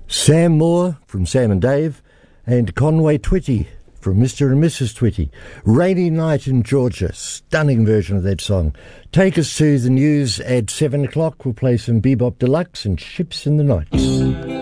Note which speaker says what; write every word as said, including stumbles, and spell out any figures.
Speaker 1: Sam Moore from Sam and Dave, and Conway Twitty from Mister and Missus Twitty. Rainy Night in Georgia, stunning version of that song. Take us to the news at seven o'clock. We'll play some Bebop Deluxe and Ships in the Night.